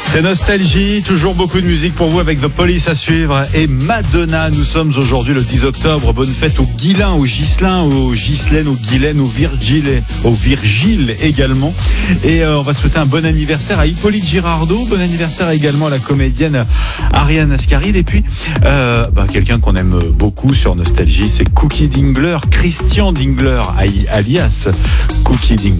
C'est Nostalgie, toujours beaucoup de musique pour vous avec The Police à suivre et Madonna. Nous sommes aujourd'hui le 10 octobre. Bonne fête aux Guilain, aux Ghislain, aux Ghislaine, aux Guylaine, aux Virgile également. Et on va souhaiter un bon anniversaire à Hippolyte Girardot. Bon anniversaire également à la comédienne Ariane Ascaride. Et puis, quelqu'un qu'on aime beaucoup sur Nostalgie, c'est Cookie Dingler, Christian Dingler, alias Cookie Dingler.